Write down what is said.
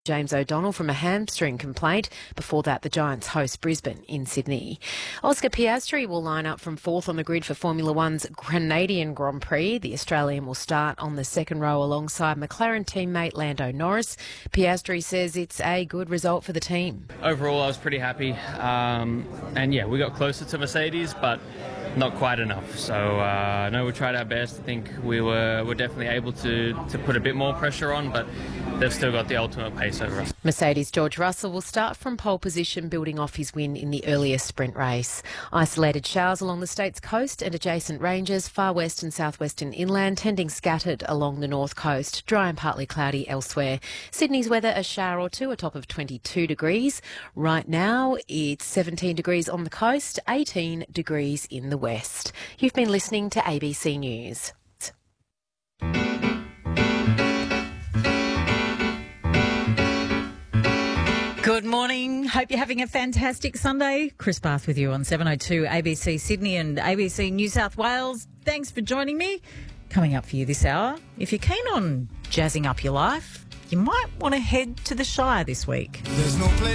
James O'Donnell from a hamstring complaint. Before that, the Giants host Brisbane in Sydney. Oscar Piastri will line up from fourth on the grid for Formula One's Canadian Grand Prix. The Australian will start on the second row alongside McLaren teammate Lando Norris. Piastri says it's a good result for the team. Overall, I was pretty happy. And yeah, we got closer to Mercedes, but not quite enough. So no, we tried our best. I think we're definitely able to put a bit more pressure on, but they've still got the ultimate pace over us. Mercedes' George Russell will start from pole position, building off his win in the earlier sprint race. Isolated showers along the state's coast and adjacent ranges, far west and southwestern inland, tending scattered along the north coast. Dry and partly cloudy elsewhere. Sydney's weather, a shower or two, a top of 22 degrees. Right now, it's 17 degrees on the coast, 18 degrees in the west. You've been listening to ABC News. Good morning. Hope you're having a fantastic Sunday. Chris Bath with you on 702 ABC Sydney and ABC New South Wales. Thanks for joining me. Coming up for you this hour, if you're keen on jazzing up your life, you might want to head to the Shire this week.